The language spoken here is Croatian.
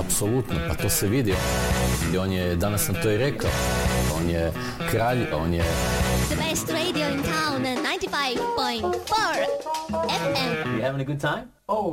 Apsolutno, pa to se vidi. On je, danas sam to i rekao, on je kralj, on je... The best radio in town, 95.4 FM. You having a good time?